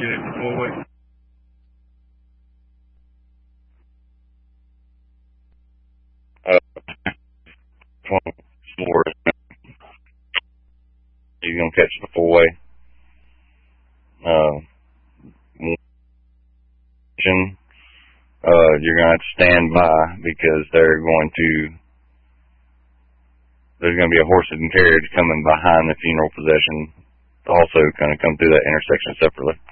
get it the full way. You're going to catch the full way. You're going to have to stand by because there's going to be a horse and carriage coming behind the funeral procession, also going to come through that intersection separately.